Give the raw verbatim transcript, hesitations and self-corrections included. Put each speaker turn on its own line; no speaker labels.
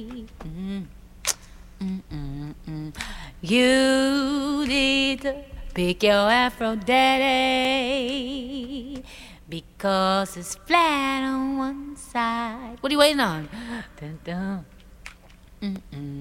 Mm, mm, mm, mm. You need to pick your Afro daddy because it's flat on one side. What are you waiting on? Dun, dun. Mm, mm.